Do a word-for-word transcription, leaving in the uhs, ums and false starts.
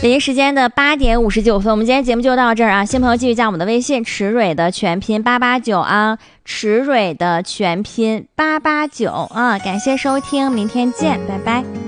北京时间的八点五十九分，我们今天节目就到这儿啊！新朋友继续加我们的微信，池蕊的全拼八八九啊，池蕊的全拼八八九啊！感谢收听，明天见，拜拜。